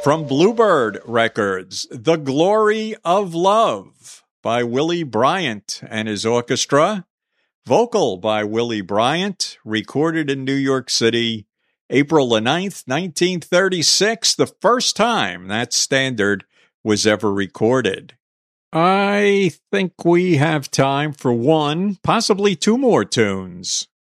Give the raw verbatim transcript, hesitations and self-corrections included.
From Bluebird Records, The Glory of Love by Willie Bryant and his orchestra. Vocal by Willie Bryant, recorded in New York City, April the ninth, nineteen thirty-six, the first time that standard was ever recorded. I think we have time for one, possibly two more tunes.